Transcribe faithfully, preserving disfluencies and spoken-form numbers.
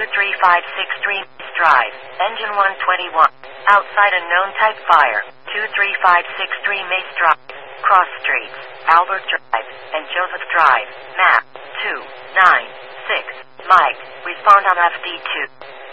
three five six three Mace Drive, Engine one twenty-one. Outside a known type fire, two three five six three Mace Drive. Cross Streets, Albert Drive, and Joseph Drive. Map two nine six. Mike, respond on F D two.